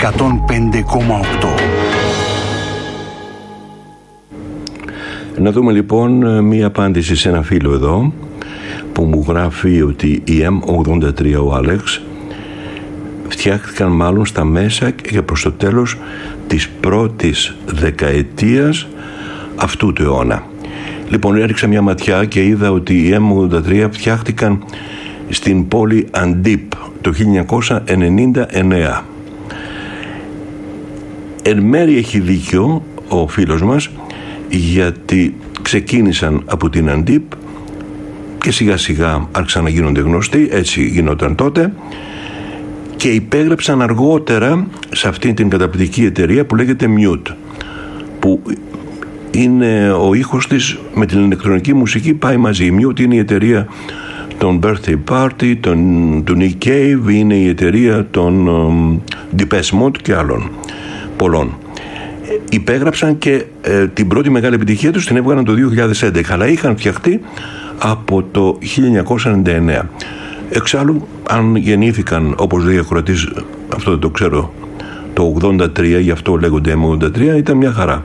105,8. Να δούμε λοιπόν μία απάντηση σε ένα φίλο εδώ που μου γράφει ότι οι M83 ο Άλεξ φτιάχτηκαν μάλλον στα μέσα και προς το τέλος της πρώτης δεκαετίας αυτού του αιώνα. Λοιπόν, έριξα μια ματιά και είδα ότι οι M83 φτιάχτηκαν στην πόλη Αντίπ το 1999. Εν μέρει έχει δίκιο ο φίλος μας, γιατί ξεκίνησαν από την Αντίπ και σιγά σιγά άρχισαν να γίνονται γνωστοί, έτσι γινόταν τότε, και υπέγραψαν αργότερα σε αυτή την καταπληκτική εταιρεία που λέγεται Mute, που είναι ο ήχος της με την ηλεκτρονική μουσική πάει μαζί. Η Mute είναι η εταιρεία των Birthday Party, του Nick Cave, είναι η εταιρεία των Depeche Mode και άλλων πολλών. Υπέγραψαν και την πρώτη μεγάλη επιτυχία τους την έβγαλαν το 2011, αλλά είχαν φτιαχτεί από το 1999. Εξάλλου, αν γεννήθηκαν, όπως λέει ο ακροατής, αυτό δεν το ξέρω, το 83, γι' αυτό λέγονται M83, ήταν μια χαρά.